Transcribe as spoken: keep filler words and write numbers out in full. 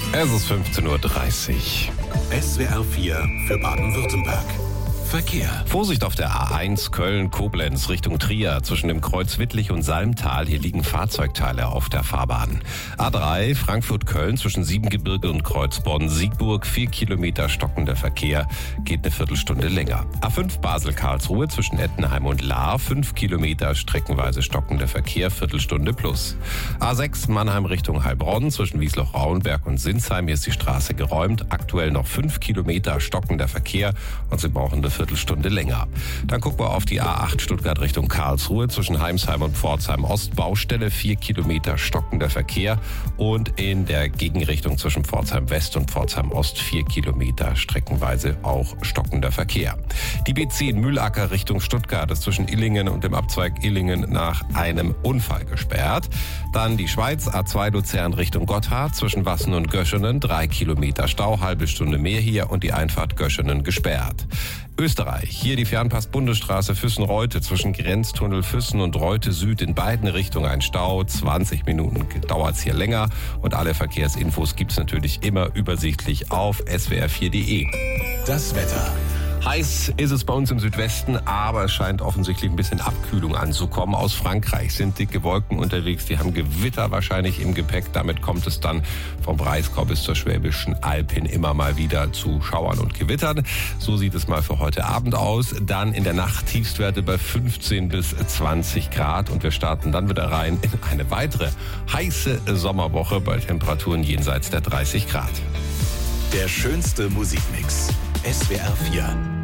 Es ist fünfzehn Uhr dreißig. S W R vier für Baden-Württemberg. Verkehr. Vorsicht auf der A eins Köln-Koblenz Richtung Trier zwischen dem Kreuz Wittlich und Salmtal. Hier liegen Fahrzeugteile auf der Fahrbahn. A drei Frankfurt-Köln zwischen Siebengebirge und Kreuz Bonn-Siegburg. Vier Kilometer stockender Verkehr. Geht eine Viertelstunde länger. A fünf Basel-Karlsruhe zwischen Ettenheim und Lahr. Fünf Kilometer streckenweise stockender Verkehr. Viertelstunde plus. A sechs Mannheim Richtung Heilbronn zwischen Wiesloch-Rauenberg und Sinsheim. Hier ist die Straße geräumt. Aktuell noch fünf Kilometer stockender Verkehr. Und Sie brauchen eine Viertelstunde länger. Dann gucken wir auf die A acht Stuttgart Richtung Karlsruhe zwischen Heimsheim und Pforzheim Ost. Baustelle, vier Kilometer stockender Verkehr und in der Gegenrichtung zwischen Pforzheim West und Pforzheim Ost vier Kilometer streckenweise auch stockender Verkehr. Die B zehn Mühlacker Richtung Stuttgart ist zwischen Illingen und dem Abzweig Illingen nach einem Unfall gesperrt. Dann die Schweiz A zwei Luzern Richtung Gotthard zwischen Wassen und Göschenen, drei Kilometer Stau, halbe Stunde mehr hier und die Einfahrt Göschenen gesperrt. Österreich, hier die Fernpass-Bundesstraße Füssen-Reute zwischen Grenztunnel Füssen und Reute Süd in beiden Richtungen ein Stau. zwanzig Minuten dauert es hier länger und alle Verkehrsinfos gibt's natürlich immer übersichtlich auf S W R vier Punkt de. Das Wetter. Heiß ist es bei uns im Südwesten, aber es scheint offensichtlich ein bisschen Abkühlung anzukommen. Aus Frankreich sind dicke Wolken unterwegs, die haben Gewitter wahrscheinlich im Gepäck. Damit kommt es dann vom Breisgau bis zur Schwäbischen Alb hin immer mal wieder zu Schauern und Gewittern. So sieht es mal für heute Abend aus. Dann in der Nacht Tiefstwerte bei fünfzehn bis zwanzig Grad und wir starten dann wieder rein in eine weitere heiße Sommerwoche bei Temperaturen jenseits der dreißig Grad. Der schönste Musikmix. S W R vier.